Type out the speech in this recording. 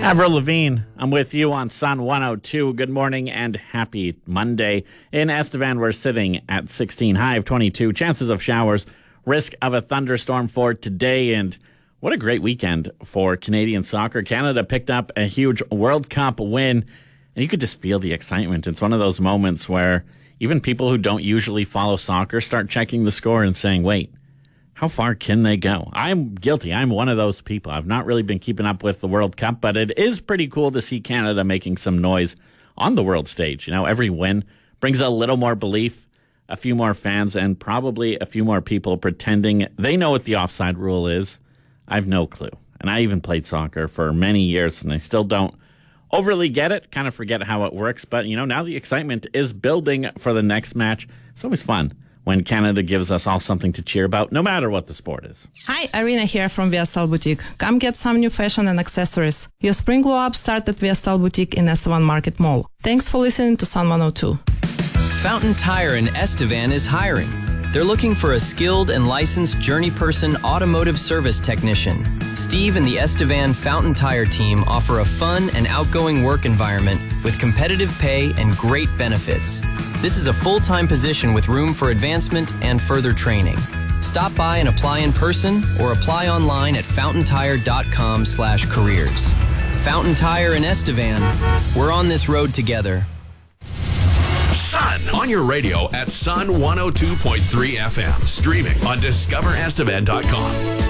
Avril Lavigne, I'm with you on Sun 102. Good morning and happy Monday. In Estevan, we're sitting at 16, high of 22. Chances of showers, risk of a thunderstorm for today. And what a great weekend for Canadian soccer. Canada picked up a huge World Cup win, and you could just feel the excitement. It's one of those moments where even people who don't usually follow soccer start checking the score and saying, wait, how far can they go? I'm guilty. I'm one of those people. I've not really been keeping up with the World Cup, but it is pretty cool to see Canada making some noise on the world stage. You know, every win brings a little more belief, a few more fans, and probably a few more people pretending they know what the offside rule is. I've no clue. And I even played soccer for many years, and I still don't overly get it, kind of forget how it works. But, you know, now the excitement is building for the next match. It's always fun when Canada gives us all something to cheer about, no matter what the sport is. Hi, Irina here from Viastal Boutique. Come get some new fashion and accessories. Your spring glow up start at Viastal Boutique in Estevan Market Mall. Thanks for listening to Sun 102. Fountain Tire in Estevan is hiring. They're looking for a skilled and licensed journey person automotive service technician. Steve and the Estevan Fountain Tire team offer a fun and outgoing work environment with competitive pay and great benefits. This is a full-time position with room for advancement and further training. Stop by and apply in person or apply online at fountaintire.com/careers. Fountain Tire in Estevan. We're on this road together. Sun on your radio at Sun 102.3 FM. Streaming on discoverestevan.com.